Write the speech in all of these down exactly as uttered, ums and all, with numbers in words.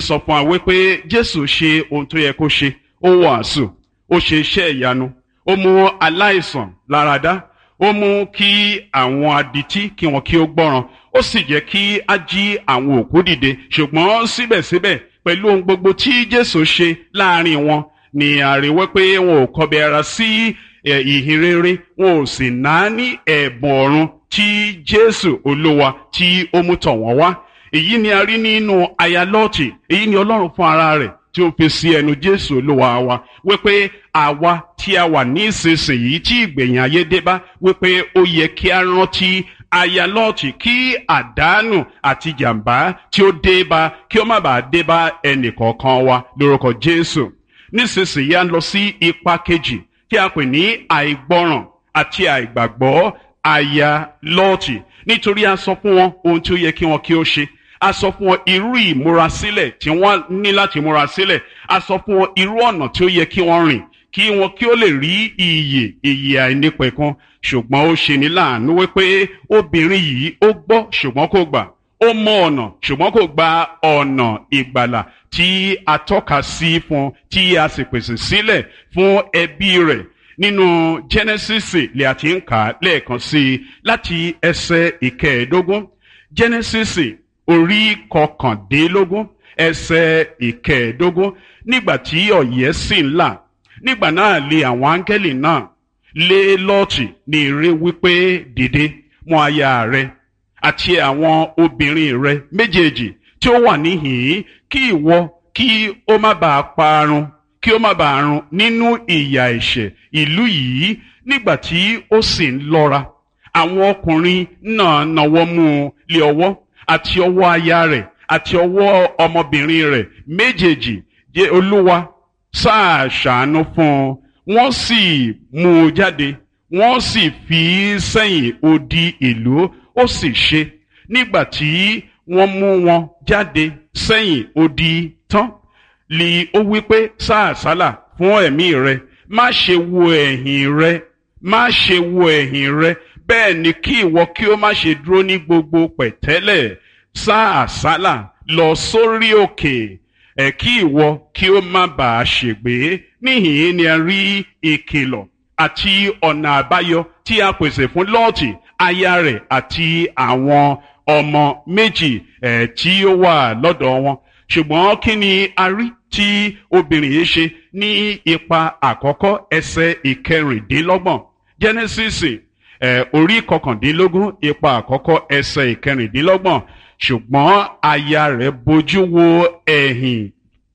sọ fún wa wípé Jésù ṣe ohun tó yẹ kó ṣe, ó wàásù, ó ṣe iṣẹ́ ìyanu, ó mú aláìsàn láradá, ó mú kí àwọn adití kí wọn kí ó gbọ́ràn, ó sì jẹ́ kí á jí àwọn òkú dìde. Ṣùgbọ́n síbẹ̀síbẹ̀ pẹ̀lú ohun gbogbo tí Jésù ṣe láàrin wọn ni a rí wípé wọn ò kọbi ara sí ìhìn rere, wọn ò sì náání ẹ̀bùn ọ̀run tí Jésù Olúwa tí ó mú tọ̀ wọ́n wá. Èyí ni a rí nínú aya Lọ́ọ̀tì, èyí ni Ọlọ́run fún ara rẹ̀ tí ó fi sí ẹnu Jésù Olúwa wa wípé àwa tí a wà ní ìsinsìnyí tí ìgbẹ̀yìn ayé dé bá, wípé ó yẹ kí a rántí aya Lọ́ọ̀tì kí àdánù àti jàǹbá tí ó dé bá kí ó má bàa dé bá ẹnìkọ̀ọ̀kan wa lórúkọ Jésù. Nísinsìnyí a ń lọ sí ipa kejì tí a pè ní àìgbọràn àti àìgbàgbọ́ aya Lọ́ọ̀tì, nítorí a sọ fún wọn ohun tí ó yẹ kí wọn kí ó ṣe, a sọ fún wọn irú ìmúrasílẹ̀ tí wọ́n ní láti múra sílẹ̀, a sọ fún wọn irú ọ̀nà tí ó yẹ kí wọ́n rìn kí wọn kí ó lè rí ìyè ìyè àìnípẹ̀kun. Ṣùgbọ́n ó ṣe ní láàánú wípé obìnrin yìí ó gbọ́ ṣùgbọ́n kò gbà, ó mọ ọ̀nà ṣùgbọ́n kò gba ọ̀nà ìgbàlà tí a tọ́ka sí fún, tí a sì pèsè sílẹ̀ fún ẹbí rẹ̀. Nínú Genesis lè àti ń kà á lẹ́ẹ̀kan sí i láti ẹsẹ̀ ìkẹẹ̀ẹ́dógún. Genesis orí kọkàndínlógún ẹsẹ̀ ìkẹẹ̀ẹ́dógún. Nígbà tí ọ̀yẹ́ sì ń là, nígbà náà lé àwọn áńgẹ́lì náà lé Lọ́ọ̀tì ní ire wípé dìde, mú aya rẹ àti àwọn obìnrin rẹ méjèèjì tí ó wà níhìn-ín, kí ìwọ kí ó má bàa parun, kí ó má bàa run nínú ìyà ẹ̀ṣẹ̀ ìlú yìí. Nígbà tí ó sì ń lọ́ra, àwọn ọkùnrin náà nawọ́ mú un lé ọwọ́ àti ọwọ́ aya rẹ̀ àti ọwọ́ ọmọbìnrin rẹ̀ méjèèjì. Jẹ́ Olúwa sáà ṣàánú fún un. Wọ́n sì mú un jáde, wọ́n sì fi í sẹ́yìn odi ìlú. Ó sì ṣe, nígbà tí wọ́n mú wọn jáde sẹ́yìn odi tán, lì ó wí pé sáà sálà fún ẹ̀mí rẹ, má ṣe wo ẹ̀yìn rẹ, má ṣe wo ẹ̀yìn rẹ, bẹ́ẹ̀ ni kí ìwọ kí ó má ṣe dúró ní gbogbo pẹ̀tẹ́lẹ̀. Sáà sálà lọ sórí òkè, ẹ̀ kí ìwọ kí ó má bàa ṣègbé. Níhìn-ín ni a rí ìkìlọ̀ àti ọ̀nà àbáyọ tí a pèsè fún Lọ́ọ̀tì, aya rẹ̀ àti àwọn ọmọ méjì ẹ̀ tí ó wà lọ́dọ̀ wọn. Ṣùgbọ́n kí ni a rí tí obìnrin yìí ṣe ní ipa àkọ́kọ́ ẹsẹ̀ ìkẹrìndínlọ́gbọ̀n? Genesis ẹ̀ orí kọkàndínlógún ipa àkọ́kọ́ ẹsẹ̀ ìkẹrìndínlọ́gbọ̀n. Ṣùgbọ́n aya rẹ̀ bojú wo ẹ̀yìn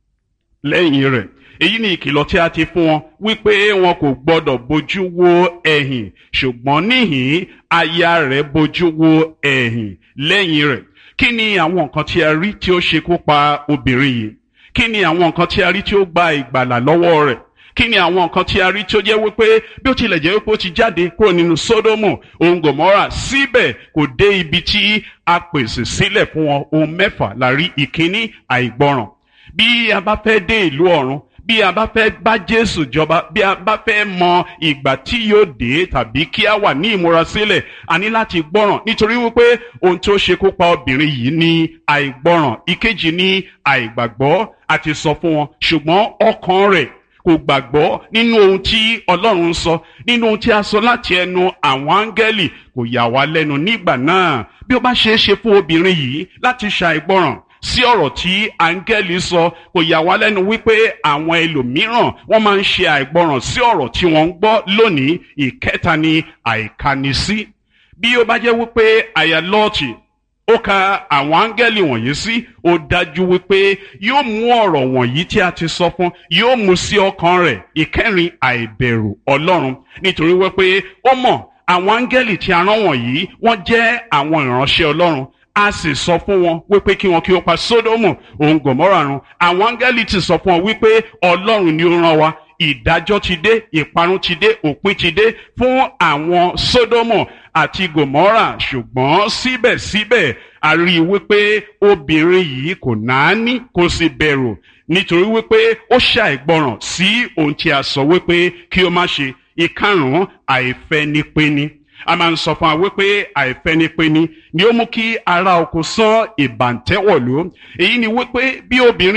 lẹ́yìn rẹ̀. Èyí ni ìkìlọ̀ tí a ti fún wọn wípé wọn kò gbọdọ̀ bojú wo ẹ̀yìn. Ṣùgbọ́n níhìn aya rẹ̀ bojú wo ẹ̀yìn lẹ́yìn rẹ̀. Kí ni àwọn nǹkan tí a rí tí ó ṣekú pa obìnrin yìí? Kí ni àwọn nǹkan tí a rí tí ó gba ìgbàlà lọ́wọ́ rẹ̀? Kí ni àwọn nǹkan tí a rí tí ó jẹ́ wípé bí ó tilẹ̀ jẹ́ wípé ó ti jáde kúrò nínú Sódómù òun Gòmórà, síbẹ̀ kò dé ibi tí a pèsè sílẹ̀ fún wọn? Ohun mẹ́fà la rí. Ìkíní, àìgbọràn. Bí a bá fẹ́ dé ìlú ọ̀run, bí a bá fẹ́ bá Jésù jọba, bí a bá fẹ́ mọ ìgbà tí yóò dé tàbí kí a wà ní ìmúrasílẹ̀, a ní láti gbọ́ràn, nítorí wípé ohun tí ó ṣekú pa obìnrin yìí ní àìgbọ́ràn. Ìkejì ní àìgbàgbọ́. A ti sọ fún wọn, ṣùgbọ́n ọkàn rẹ̀ kò gbàgbọ́ nínú ohun tí Ọlọ́run sọ, nínú ohun tí a sọ láti ẹnu àwọn áńgẹ́lì. Kò yà wá lẹ́nu nígbà náà bí ó bá ṣe é ṣe fún obìnrin yìí láti ṣàìgbọ́ràn sí ọ̀rọ̀ tí áńgẹ́lì sọ. Kò yà wá lẹ́nu wípé àwọn ẹlòmíràn wọ́n máa ń ṣe àìgbọ́ràn sí ọ̀rọ̀ tí wọ́n ń gbọ́ lónìí. Ìkẹta ni àìkánisí. Bí ó bá jẹ́ wípé aya Lọ́ọ̀tì ó ka àwọn áńgẹ́lì wọ̀nyí sí, ó dájú wípé yóò mú ọ̀rọ̀ wọ̀nyí tí a ti sọ fún, yóò mú sí ọkàn rẹ̀. Ìkẹrin, àìbẹ̀rù Ọlọ́run. Nítorí wípé ó mọ̀ àwọn áńgẹ́lì tí a rán wọ̀nyí wọ́n jẹ́ àwọn ìránṣẹ́ Ọlọ́run. A sì sọ fún wọn wípé kí wọn kí ó pa Sódómù òun Gòmórà run. Àwọn áńgẹ́lì ti sọ fún wọn wípé Ọlọ́run ni ó rán wa. Ìdájọ́ ti dé, ìparun ti dé, òpin ti dé fún àwọn Sódómù àti Gòmórà. Ṣùgbọ́n síbẹ̀síbẹ̀ a rí i wípé obìnrin yìí kò náání, kò sì bẹ̀rù, nítorí wípé ó ṣàìgbọràn sí ohun tí a sọ wípé kí ó má ṣe. Ìkarùn-ún, àìfẹnipẹni. A máa ń sọ fún wa wípé àìfẹnipẹni ni ó mú kí ará oko sán ìbàǹtẹ́wọ̀lú. Èyí ni wípé bí obìnrin